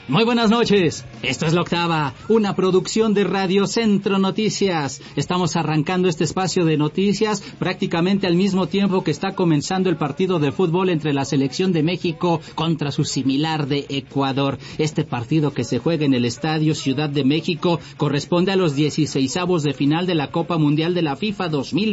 Muy buenas noches, esto es La Octava, una producción de Radio Centro Noticias. Estamos arrancando este espacio de noticias prácticamente al mismo tiempo que está comenzando el partido de fútbol entre la selección de México contra su similar de Ecuador. Este partido que se juega en el Estadio Ciudad de México corresponde a los 16avos de final de la Copa Mundial de la FIFA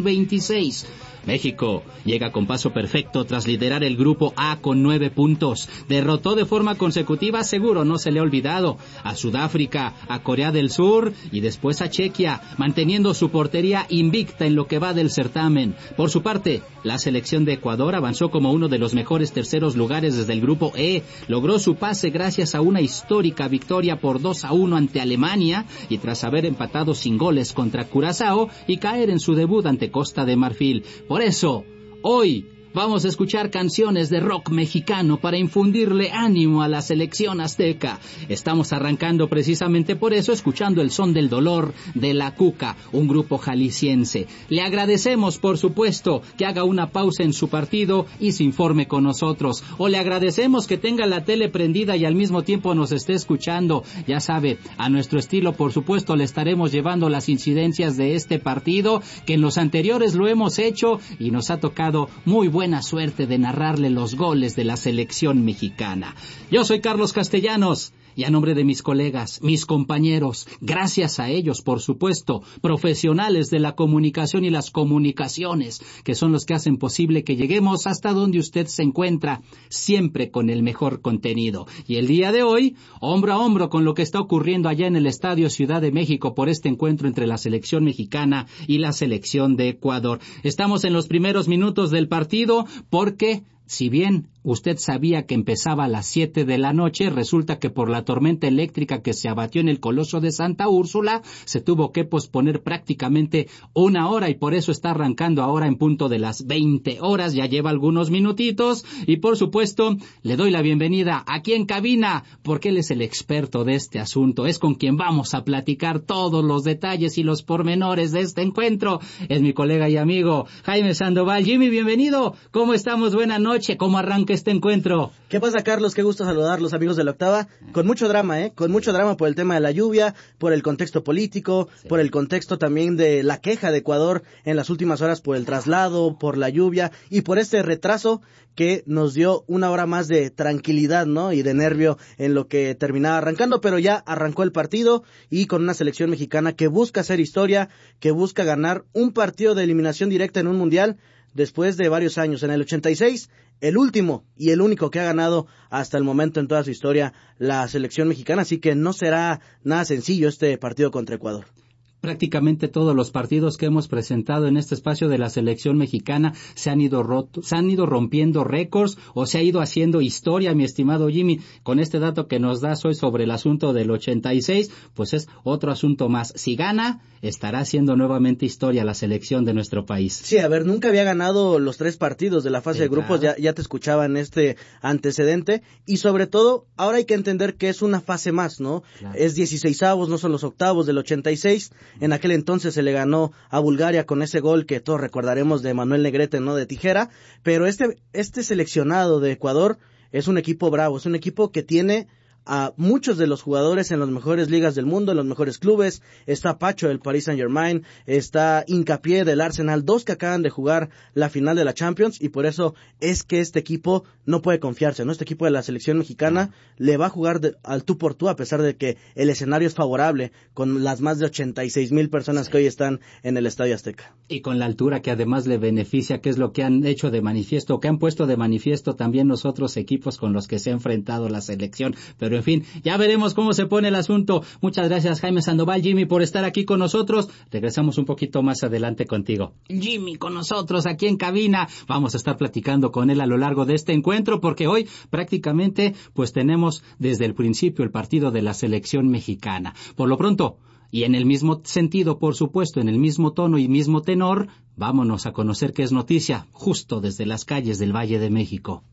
2026. México llega con paso perfecto tras liderar el grupo A con 9 puntos. Derrotó de forma consecutiva, seguro no se le ha olvidado, a Sudáfrica, a Corea del Sur y después a Chequia, manteniendo su portería invicta en lo que va del certamen. Por su parte, la selección de Ecuador avanzó como uno de los mejores terceros lugares desde el grupo E. Logró su pase gracias a una histórica victoria por 2-1 ante Alemania y tras haber empatado sin goles contra Curazao y caer en su debut ante Costa de Marfil. Por eso, hoy vamos a escuchar canciones de rock mexicano para infundirle ánimo a la selección azteca. Estamos arrancando precisamente por eso, escuchando el son del dolor de La Cuca, un grupo jalisciense. Le agradecemos, por supuesto, que haga una pausa en su partido y se informe con nosotros. O le agradecemos que tenga la tele prendida y al mismo tiempo nos esté escuchando. Ya sabe, a nuestro estilo, por supuesto, le estaremos llevando las incidencias de este partido, que en los anteriores lo hemos hecho y nos ha tocado muy buena suerte de narrarle los goles de la selección mexicana. Yo soy Carlos Castellanos y a nombre de mis colegas, mis compañeros, gracias a ellos, por supuesto, profesionales de la comunicación y las comunicaciones, que son los que hacen posible que lleguemos hasta donde usted se encuentra, siempre con el mejor contenido. Y el día de hoy, hombro a hombro con lo que está ocurriendo allá en el Estadio Ciudad de México por este encuentro entre la selección mexicana y la selección de Ecuador. Estamos en los primeros minutos del partido porque, si bien usted sabía que empezaba a las 7 de la noche, resulta que por la tormenta eléctrica que se abatió en el Coloso de Santa Úrsula, se tuvo que posponer prácticamente una hora y por eso está arrancando ahora en punto de las 20 horas, ya lleva algunos minutitos y por supuesto le doy la bienvenida aquí en cabina, porque él es el experto de este asunto, es con quien vamos a platicar todos los detalles y los pormenores de este encuentro, es mi colega y amigo Jaime Sandoval. Jimmy, bienvenido, ¿cómo estamos? Buena noche, ¿cómo arranca este encuentro? ¿Qué pasa, Carlos? Qué gusto saludarlos, amigos de La Octava. Con mucho drama, con mucho drama por el tema de la lluvia, por el contexto político, sí, por el contexto también de la queja de Ecuador en las últimas horas por el traslado, por la lluvia y por este retraso que nos dio una hora más de tranquilidad, ¿no? Y de nervio en lo que terminaba arrancando, pero ya arrancó el partido y con una selección mexicana que busca hacer historia, que busca ganar un partido de eliminación directa en un mundial después de varios años. En el 86, el último y el único que ha ganado hasta el momento en toda su historia la selección mexicana, así que no será nada sencillo este partido contra Ecuador. Prácticamente todos los partidos que hemos presentado en este espacio de la selección mexicana se han ido rompiendo récords o se ha ido haciendo historia, mi estimado Jimmy. Con este dato que nos das hoy sobre el asunto del 86, pues es otro asunto más. Si gana, estará haciendo nuevamente historia la selección de nuestro país. Sí, a ver, nunca había ganado los 3 partidos de la fase de grupos, claro. ya te escuchaba en este antecedente, y sobre todo, ahora hay que entender que es una fase más, ¿no? Claro. Es 16avos, no son los octavos del 86. En aquel entonces se le ganó a Bulgaria con ese gol que todos recordaremos de Manuel Negrete, ¿no? De tijera, pero este seleccionado de Ecuador es un equipo bravo, es un equipo que tiene a muchos de los jugadores en las mejores ligas del mundo, en los mejores clubes. Está Pacho del Paris Saint-Germain, está Hincapié del Arsenal, 2 que acaban de jugar la final de la Champions, y por eso es que este equipo no puede confiarse, ¿no? Este equipo de la selección mexicana le va a jugar al tú por tú, a pesar de que el escenario es favorable, con las más de 86,000 personas que hoy están en el Estadio Azteca. Y con la altura que además le beneficia, que es lo que han hecho de manifiesto, que han puesto de manifiesto también los otros equipos con los que se ha enfrentado la selección. Pero en fin, ya veremos cómo se pone el asunto. Muchas gracias, Jaime Sandoval, Jimmy, por estar aquí con nosotros. Regresamos un poquito más adelante contigo. Jimmy, con nosotros aquí en cabina. Vamos a estar platicando con él a lo largo de este encuentro, porque hoy prácticamente pues tenemos desde el principio el partido de la selección mexicana. Por lo pronto, y en el mismo sentido, por supuesto, en el mismo tono y mismo tenor, vámonos a conocer qué es noticia justo desde las calles del Valle de México.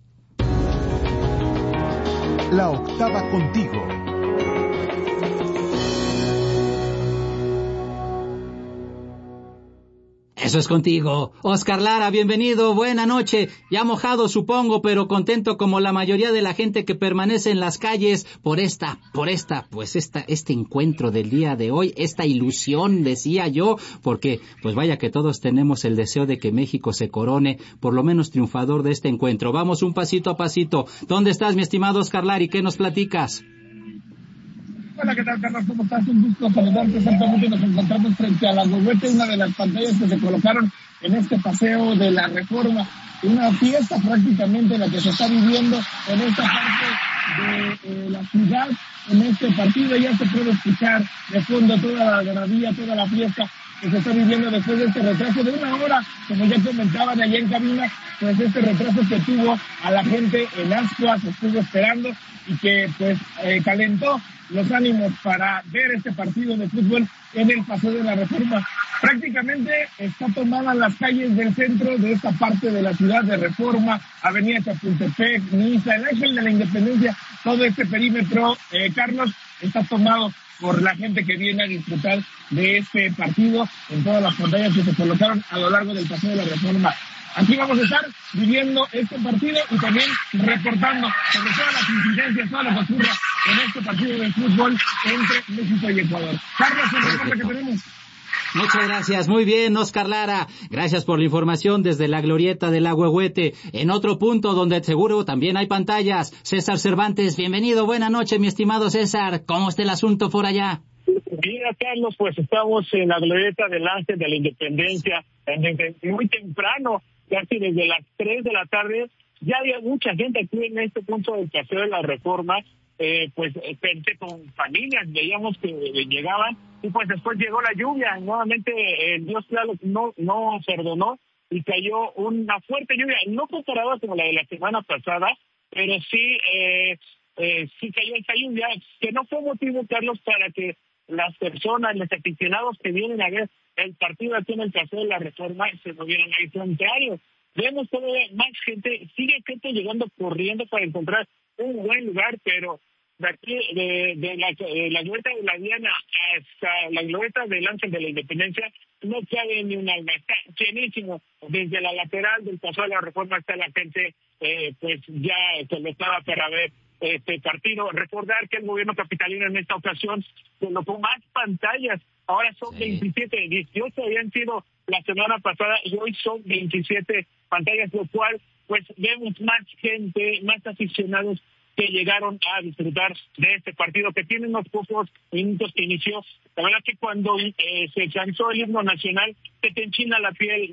La Octava contigo. Eso es contigo. Oscar Lara, bienvenido, buena noche. Ya mojado supongo, pero contento como la mayoría de la gente que permanece en las calles por este encuentro del día de hoy, esta ilusión, decía yo, porque pues vaya que todos tenemos el deseo de que México se corone, por lo menos triunfador de este encuentro. Vamos un pasito a pasito. ¿Dónde estás, mi estimado Oscar Lara, y qué nos platicas? Hola, ¿qué tal, Carlos? ¿Cómo estás? Un gusto saludarte. Exactamente, nos encontramos frente a la Huehuete, una de las pantallas que se colocaron en este paseo de la Reforma. Una fiesta prácticamente la que se está viviendo en esta parte de la ciudad. En este partido ya se puede escuchar de fondo toda la algarabía, toda la fiesta que se está viviendo después de este retraso de una hora, como ya comentaban allá en cabina, pues este retraso que tuvo a la gente en Ascuas, estuvo esperando y que pues calentó los ánimos para ver este partido de fútbol en el Paseo de la Reforma. Prácticamente está tomada las calles del centro de esta parte de la ciudad de Reforma, Avenida Chapultepec, Niza, el Ángel de la Independencia, todo este perímetro, Carlos, está tomado por la gente que viene a disfrutar de este partido en todas las pantallas que se colocaron a lo largo del Paseo de la Reforma. Aquí vamos a estar viviendo este partido y también reportando sobre todas las incidencias, todo lo que ocurra en este partido de fútbol entre México y Ecuador. Carlos, el reporte que tenemos. Muchas gracias, muy bien, Oscar Lara. Gracias por la información desde la glorieta de la Huehuete. En otro punto donde seguro también hay pantallas, César Cervantes, bienvenido, buena noche, mi estimado César. ¿Cómo está el asunto por allá? Mira, Carlos, pues estamos en la glorieta del Ángel de la Independencia, muy temprano, casi desde las 3 de la tarde. Ya había mucha gente aquí en este punto del Paseo de la Reforma, pues gente con familias, veíamos que llegaban, y pues después llegó la lluvia, nuevamente Dios claro no perdonó, y cayó una fuerte lluvia, no comparada como la de la semana pasada, pero sí cayó esa lluvia, que no fue motivo, Carlos, para que las personas, los aficionados que vienen a ver el partido aquí en el Paseo de la Reforma se movieron al contrario. Vemos todavía más gente, sigue gente llegando corriendo para encontrar un buen lugar, pero de aquí, de la glorieta de la Diana hasta la glorieta del Ángel de la Independencia, no cabe ni un alma, está llenísimo. Desde la lateral del Paseo de la Reforma está la gente, pues ya colocada para ver este partido. Recordar que el gobierno capitalino en esta ocasión colocó más pantallas, ahora son 27, 18 habían sido la semana pasada y hoy son 27 pantallas, lo cual pues vemos más gente, más aficionados que llegaron a disfrutar de este partido que tiene unos pocos minutos que inició. La verdad que cuando se lanzó el himno nacional se te enchina la piel,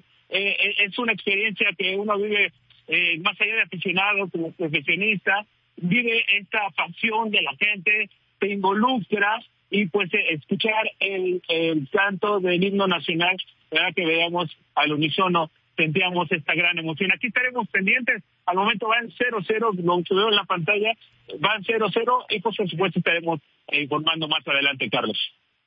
es una experiencia que uno vive más allá de aficionado, como profesionista, vive esta pasión de la gente, te involucra y pues escuchar el canto del himno nacional, verdad que veamos al unísono, sentíamos esta gran emoción. Aquí estaremos pendientes, al momento van 0-0, lo veo en la pantalla, van 0-0 y pues por supuesto estaremos informando más adelante, Carlos.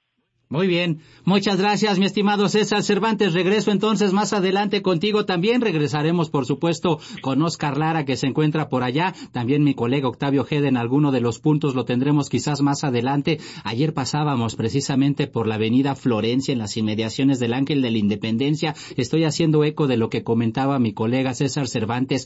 Muy bien, muchas gracias, mi estimado César Cervantes. Regreso entonces más adelante contigo. También regresaremos, por supuesto, con Oscar Lara, que se encuentra por allá. También mi colega Octavio Ojeda en alguno de los puntos lo tendremos quizás más adelante. Ayer pasábamos precisamente por la avenida Florencia, en las inmediaciones del Ángel de la Independencia. Estoy haciendo eco de lo que comentaba mi colega César Cervantes.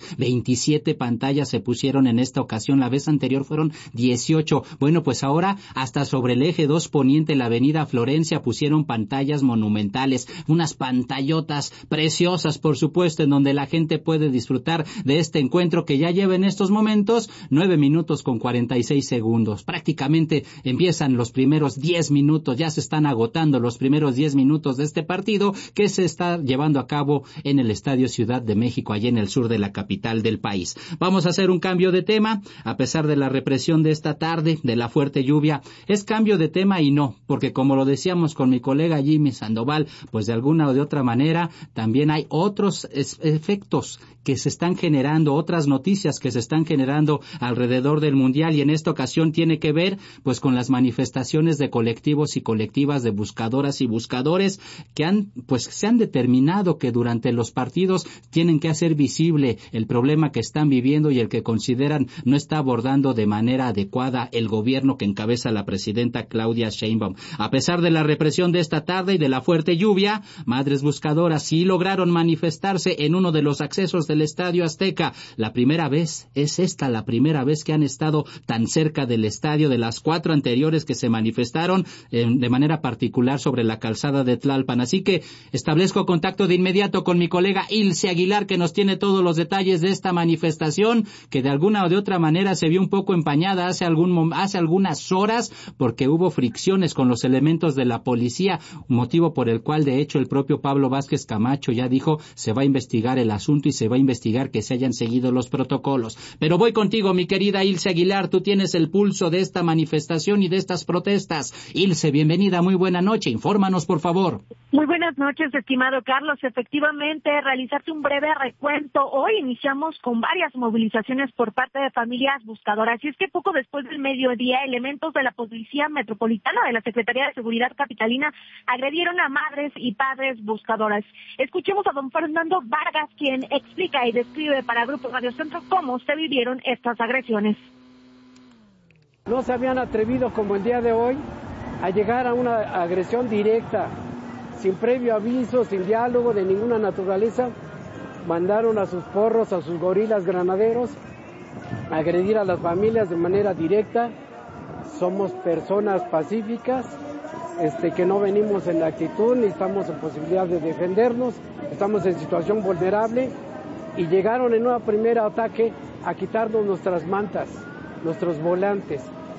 27 pantallas se pusieron en esta ocasión. La vez anterior fueron 18. Bueno, pues ahora hasta sobre el eje 2 poniente, la avenida Florencia, pusieron pantallas monumentales, unas pantallotas preciosas, por supuesto, en donde la gente puede disfrutar de este encuentro que ya lleva en estos momentos 9 minutos con 46 segundos. Prácticamente empiezan los primeros 10 minutos, ya se están agotando los primeros 10 minutos de este partido que se está llevando a cabo en el Estadio Ciudad de México, allá en el sur de la capital del país. Vamos a hacer un cambio de tema, a pesar de la represión de esta tarde, de la fuerte lluvia. Es cambio de tema y no, porque como lo decíamos con mi colega Jimmy Sandoval, pues de alguna o de otra manera también hay otros efectos que se están generando, otras noticias que se están generando alrededor del Mundial, y en esta ocasión tiene que ver pues con las manifestaciones de colectivos y colectivas de buscadoras y buscadores que se han determinado que durante los partidos tienen que hacer visible el problema que están viviendo y el que consideran no está abordando de manera adecuada el gobierno que encabeza la presidenta Claudia Sheinbaum. A pesar de la represión de esta tarde y de la fuerte lluvia, madres buscadoras sí lograron manifestarse en uno de los accesos del Estadio Azteca. La primera vez que han estado tan cerca del estadio de las 4 anteriores que se manifestaron de manera particular sobre la calzada de Tlalpan. Así que establezco contacto de inmediato con mi colega Ilse Aguilar, que nos tiene todos los detalles de esta manifestación, que de alguna o de otra manera se vio un poco empañada hace algunas horas, porque hubo fricciones con los elementos de la policía, motivo por el cual de hecho el propio Pablo Vázquez Camacho ya dijo se va a investigar el asunto y se va a investigar que se hayan seguido los protocolos. Pero voy contigo, mi querida Ilse Aguilar, tú tienes el pulso de esta manifestación y de estas protestas. Ilse, bienvenida, muy buena noche, infórmanos por favor. Muy buenas noches, estimado Carlos. Efectivamente, realizarte un breve recuento. Hoy iniciamos con varias movilizaciones por parte de familias buscadoras. Y es que poco después del mediodía, elementos de la Policía Metropolitana de la Secretaría de Seguridad Capitalina agredieron a madres y padres buscadoras. Escuchemos a don Fernando Vargas, quien explica y describe para Grupo Radio Centro cómo se vivieron estas agresiones. No se habían atrevido como el día de hoy a llegar a una agresión directa, sin previo aviso, sin diálogo de ninguna naturaleza. Mandaron a sus porros, a sus gorilas granaderos, a agredir a las familias de manera directa. Somos personas pacíficas, que no venimos en la actitud, ni estamos en posibilidad de defendernos, estamos en situación vulnerable, y llegaron en un primer ataque a quitarnos nuestras mantas, nuestros volantes.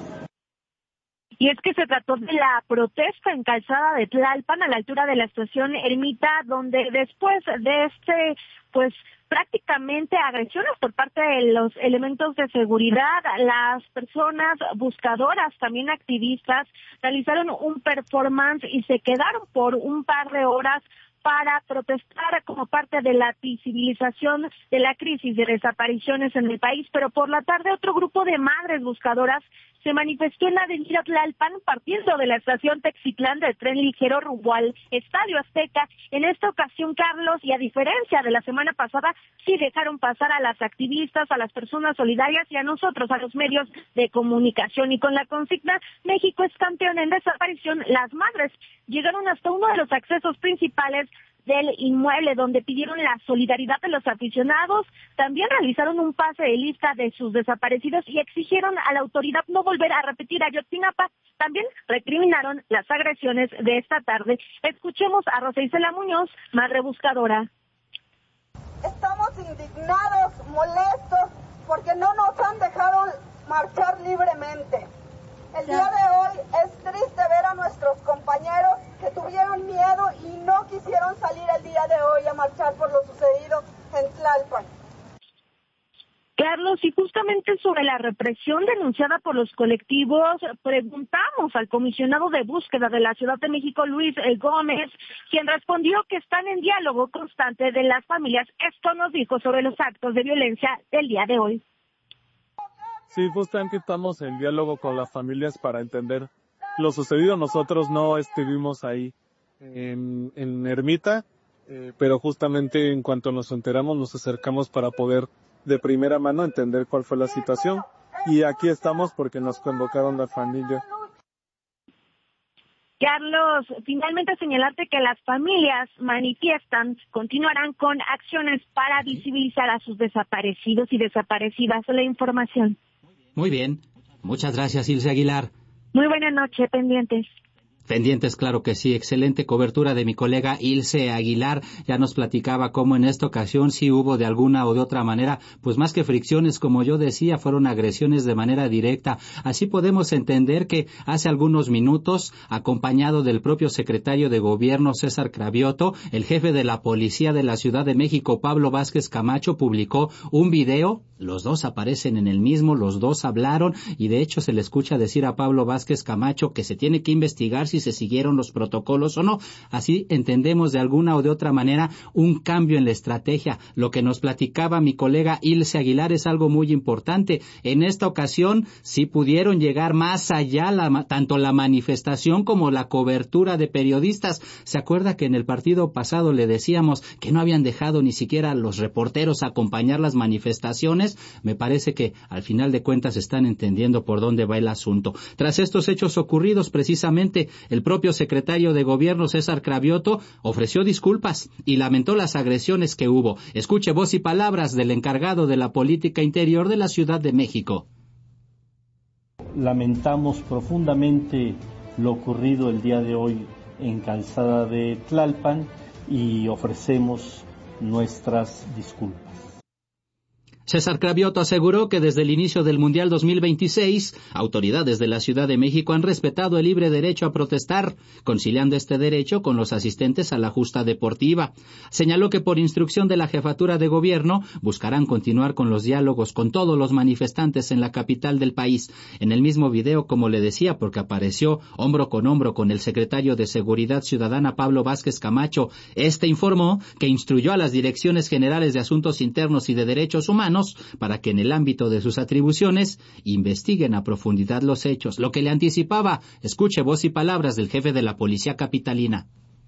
Y es que se trató de la protesta en calzada de Tlalpan, a la altura de la estación Ermita, donde después de prácticamente agresiones por parte de los elementos de seguridad, las personas buscadoras, también activistas, realizaron un performance y se quedaron por un par de horas para protestar como parte de la visibilización de la crisis de desapariciones en el país. Pero por la tarde otro grupo de madres buscadoras se manifestó en la avenida Tlalpan, partiendo de la estación Texitlán del tren ligero rumbo al Estadio Azteca. En esta ocasión, Carlos, y a diferencia de la semana pasada, sí dejaron pasar a las activistas, a las personas solidarias y a nosotros, a los medios de comunicación. Y con la consigna México es campeón en desaparición, las madres llegaron hasta uno de los accesos principales del inmueble, donde pidieron la solidaridad de los aficionados. También realizaron un pase de lista de sus desaparecidos y exigieron a la autoridad no volver a repetir Ayotzinapa. También recriminaron las agresiones de esta tarde. Escuchemos a Rosa Isela Muñoz, madre buscadora. Estamos indignados, molestos, porque no nos han dejado marchar libremente. El día de hoy es triste ver a nuestros compañeros que tuvieron miedo y no quisieron salir el día de hoy a marchar por lo sucedido en Tlalpan. Carlos, y justamente sobre la represión denunciada por los colectivos, preguntamos al comisionado de búsqueda de la Ciudad de México, Luis Gómez, quien respondió que están en diálogo constante de las familias. Esto nos dijo sobre los actos de violencia del día de hoy. Sí, justamente estamos en diálogo con las familias para entender lo sucedido. Nosotros no estuvimos ahí en Ermita, pero justamente en cuanto nos enteramos nos acercamos para poder de primera mano entender cuál fue la situación. Y aquí estamos porque nos convocaron las familias. Carlos, finalmente señalarte que las familias continuarán con acciones para visibilizar a sus desaparecidos y desaparecidas. La información. Muy bien. Muchas gracias, Ilse Aguilar. Muy buena noche, pendientes. Pendientes, claro que sí. Excelente cobertura de mi colega Ilse Aguilar. Ya nos platicaba cómo en esta ocasión sí hubo de alguna o de otra manera, pues más que fricciones, como yo decía, fueron agresiones de manera directa. Así podemos entender que hace algunos minutos, acompañado del propio secretario de Gobierno César Cravioto, el jefe de la Policía de la Ciudad de México, Pablo Vázquez Camacho, publicó un video. Los dos aparecen en el mismo, los dos hablaron y de hecho se le escucha decir a Pablo Vázquez Camacho que se tiene que investigar si se siguieron los protocolos o no. Así entendemos de alguna o de otra manera un cambio en la estrategia. Lo que nos platicaba mi colega Ilse Aguilar es algo muy importante. En esta ocasión sí pudieron llegar más allá tanto la manifestación como la cobertura de periodistas. ¿Se acuerda que en el partido pasado le decíamos que no habían dejado ni siquiera a los reporteros acompañar las manifestaciones? Me parece que al final de cuentas están entendiendo por dónde va el asunto. Tras estos hechos ocurridos precisamente El propio secretario de Gobierno, César Cravioto, ofreció disculpas y lamentó las agresiones que hubo. Escuche voz y palabras del encargado de la política interior de la Ciudad de México. Lamentamos profundamente lo ocurrido el día de hoy en Calzada de Tlalpan y ofrecemos nuestras disculpas. César Cravioto aseguró que desde el inicio del Mundial 2026, autoridades de la Ciudad de México han respetado el libre derecho a protestar, conciliando este derecho con los asistentes a la justa deportiva. Señaló que por instrucción de la Jefatura de Gobierno buscarán continuar con los diálogos con todos los manifestantes en la capital del país. En el mismo video, como le decía, porque apareció hombro con el secretario de Seguridad Ciudadana, Pablo Vázquez Camacho, informó que instruyó a las Direcciones Generales de Asuntos Internos y de Derechos Humanos para que en el ámbito de sus atribuciones investiguen a profundidad los hechos, lo que le anticipaba. Escuche voz y palabras del jefe de la Policía Capitalina.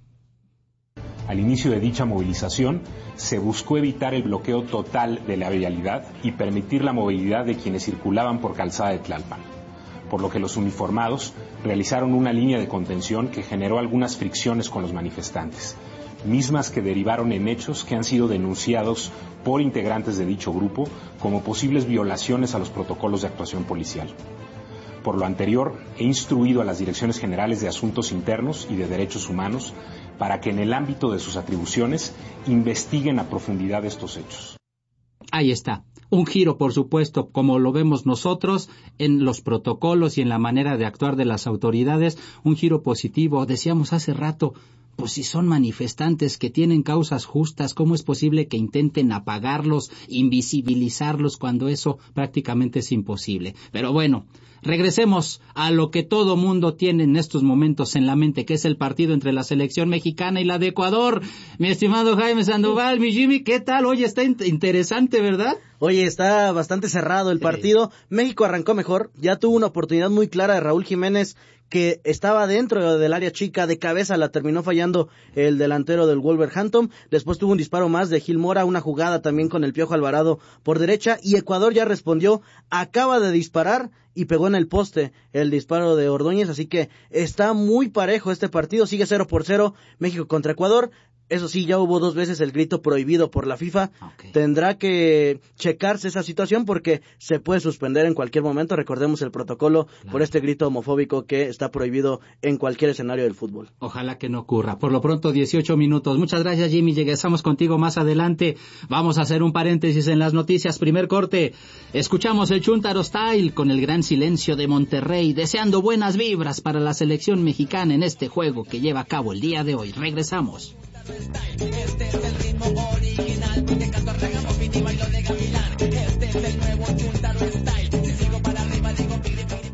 Al inicio de dicha movilización, se buscó evitar el bloqueo total de la vialidad y permitir la movilidad de quienes circulaban por Calzada de Tlalpan, por lo que los uniformados realizaron una línea de contención que generó algunas fricciones con los manifestantes, mismas que derivaron en hechos que han sido denunciados por integrantes de dicho grupo como posibles violaciones a los protocolos de actuación policial. Por lo anterior, he instruido a las Direcciones Generales de Asuntos Internos y de Derechos Humanos para que en el ámbito de sus atribuciones investiguen a profundidad estos hechos. Ahí está. Un giro, por supuesto, como lo vemos nosotros, en los protocolos y en la manera de actuar de las autoridades, un giro positivo. Decíamos hace rato, pues si son manifestantes que tienen causas justas, ¿cómo es posible que intenten apagarlos, invisibilizarlos, cuando eso prácticamente es imposible? Pero bueno, regresemos a lo que todo mundo tiene en estos momentos en la mente, que es el partido entre la selección mexicana y la de Ecuador. Mi estimado Jaime Sandoval, mi Jimmy, ¿qué tal? Oye, está interesante, ¿verdad? Oye, está bastante cerrado el partido. México arrancó mejor, ya tuvo una oportunidad muy clara de Raúl Jiménez, que estaba dentro del área chica, de cabeza la terminó fallando el delantero del Wolverhampton. Después tuvo un disparo más de Gil Mora, una jugada también con el Piojo Alvarado por derecha, y Ecuador ya respondió, acaba de disparar y pegó en el poste el disparo de Ordóñez, así que está muy parejo este partido, sigue 0-0 México contra Ecuador. Eso sí, ya hubo 2 veces el grito prohibido por la FIFA. Okay. Tendrá que checarse esa situación porque se puede suspender en cualquier momento. Recordemos el protocolo por este grito homofóbico que está prohibido en cualquier escenario del fútbol. Ojalá que no ocurra. Por lo pronto, 18 minutos. Muchas gracias, Jimmy. Regresamos contigo más adelante. Vamos a hacer un paréntesis en las noticias. Primer corte. Escuchamos el Chuntaro Style con el gran silencio de Monterrey, deseando buenas vibras para la selección mexicana en este juego que lleva a cabo el día de hoy. Regresamos. Este es el ritmo original, te canto reggae, piti, bailo de gavilán. Este es el nuevo Chuntaro Style. Si sigo para arriba digo piri, piri,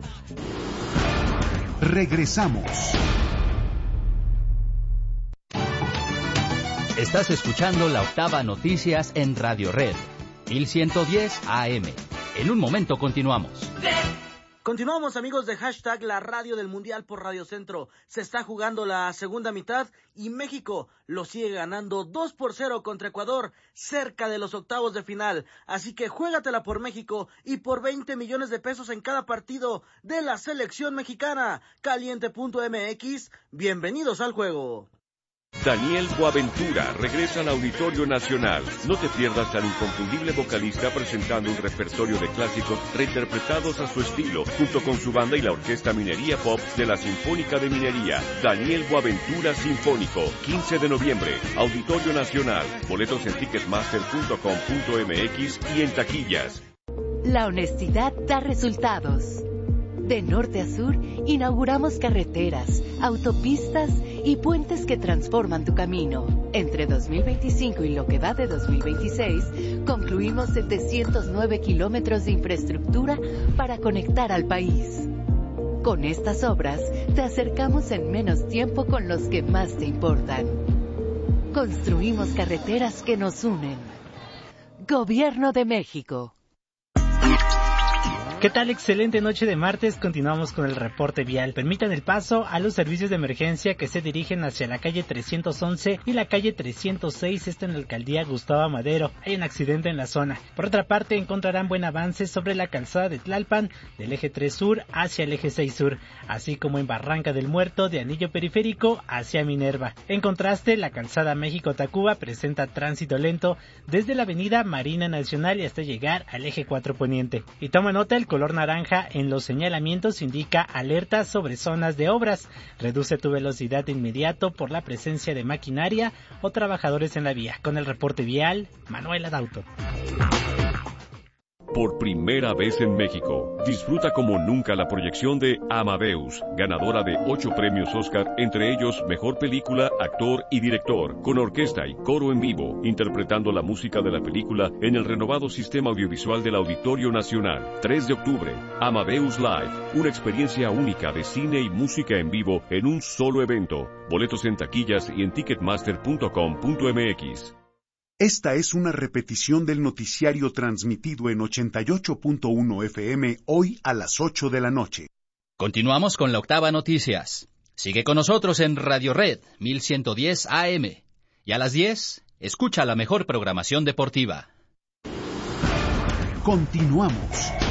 pa. Regresamos. Estás escuchando La Octava Noticias en Radio Red 1110 AM. En un momento continuamos. Continuamos, amigos de Hashtag La Radio del Mundial por Radio Centro. Se está jugando la segunda mitad y México lo sigue ganando 2-0 contra Ecuador, cerca de los octavos de final. Así que juégatela por México y por 20 millones de pesos en cada partido de la selección mexicana. Caliente.mx, bienvenidos al juego. Daniel Boaventura regresa al Auditorio Nacional. No te pierdas al inconfundible vocalista presentando un repertorio de clásicos reinterpretados a su estilo, junto con su banda y la Orquesta Minería Pop de la Sinfónica de Minería. Daniel Boaventura Sinfónico, 15 de noviembre, Auditorio Nacional. Boletos en ticketmaster.com.mx y en taquillas. La honestidad da resultados. De norte a sur, inauguramos carreteras, autopistas y puentes que transforman tu camino. Entre 2025 y lo que va de 2026, concluimos 709 kilómetros de infraestructura para conectar al país. Con estas obras, te acercamos en menos tiempo con los que más te importan. Construimos carreteras que nos unen. Gobierno de México. ¿Qué tal? Excelente noche de martes. Continuamos con el reporte vial. Permitan el paso a los servicios de emergencia que se dirigen hacia la calle 311 y la calle 306, en la alcaldía Gustavo Amadero. Hay un accidente en la zona. Por otra parte, encontrarán buen avance sobre la calzada de Tlalpan, del eje 3 sur hacia el eje 6 sur, así como en Barranca del Muerto, de anillo periférico hacia Minerva. En contraste, la calzada México-Tacuba presenta tránsito lento desde la avenida Marina Nacional y hasta llegar al eje 4 poniente. Y toma nota, el color naranja en los señalamientos indica alerta sobre zonas de obras. Reduce tu velocidad de inmediato por la presencia de maquinaria o trabajadores en la vía. Con el reporte vial, Manuel Adauto. Por primera vez en México, disfruta como nunca la proyección de Amadeus, ganadora de 8 premios Oscar, entre ellos Mejor Película, Actor y Director, con orquesta y coro en vivo, interpretando la música de la película en el renovado sistema audiovisual del Auditorio Nacional. 3 de octubre, Amadeus Live, una experiencia única de cine y música en vivo en un solo evento. Boletos en taquillas y en ticketmaster.com.mx. Esta es una repetición del noticiario transmitido en 88.1 FM hoy a las 8 de la noche. Continuamos con la Octava Noticias. Sigue con nosotros en Radio Red 1110 AM. Y a las 10, escucha la mejor programación deportiva. Continuamos.